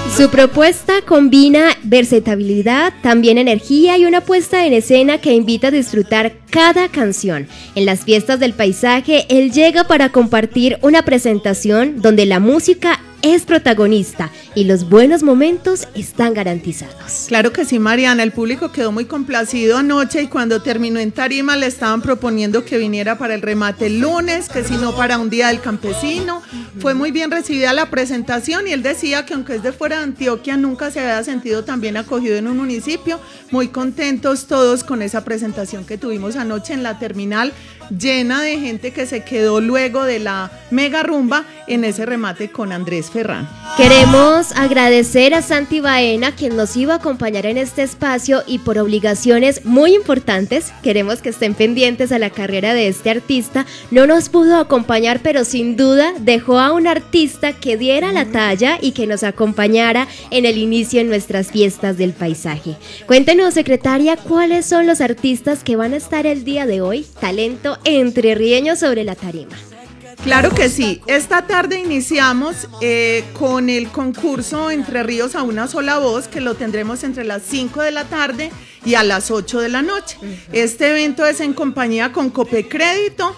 Su propuesta combina versatilidad, también energía y una puesta en escena que invita a disfrutar cada canción. En las fiestas del paisaje, él llega para compartir una presentación donde la música es protagonista y los buenos momentos están garantizados. Claro que sí, Mariana, el público quedó muy complacido anoche y cuando terminó en tarima le estaban proponiendo que viniera para el remate el lunes, que si no para un día del campesino. Fue muy bien recibida la presentación y él decía que aunque es de fuera de Antioquia nunca se había sentido tan bien acogido en un municipio. Muy contentos todos con esa presentación que tuvimos anoche en la terminal, llena de gente que se quedó luego de la mega rumba en ese remate con Andrés Ferrán. Queremos agradecer a Santi Baena, quien nos iba a acompañar en este espacio y por obligaciones muy importantes, queremos que estén pendientes a la carrera de este artista. No nos pudo acompañar, pero sin duda dejó a un artista que diera la talla y que nos acompañara en el inicio en nuestras fiestas del paisaje. Cuéntenos, secretaria, ¿cuáles son los artistas que van a estar el día de hoy? Talento entrerrieño sobre la tarima. Claro que sí, esta tarde iniciamos con el concurso Entre Ríos a una sola voz, que lo tendremos entre las 5 de la tarde y a las 8 de la noche. Este evento es en compañía con Copecrédito,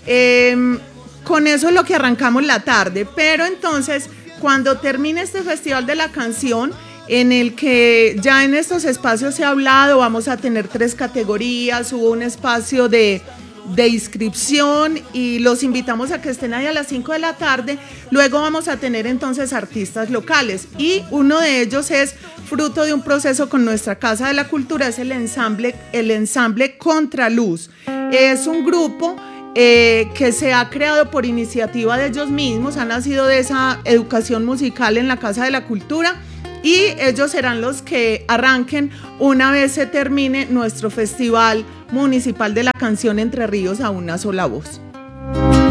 con eso es lo que arrancamos la tarde, pero entonces cuando termine este Festival de la Canción, en el que ya en estos espacios se ha hablado, vamos a tener 3 categorías, hubo un espacio de inscripción y los invitamos a que estén ahí a las 5 de la tarde. Luego vamos a tener entonces artistas locales y uno de ellos es fruto de un proceso con nuestra Casa de la Cultura, es el ensamble Contraluz. Es un grupo que se ha creado por iniciativa de ellos mismos, ha nacido de esa educación musical en la Casa de la Cultura y ellos serán los que arranquen una vez se termine nuestro Festival Municipal de la Canción Entre Ríos a una sola voz.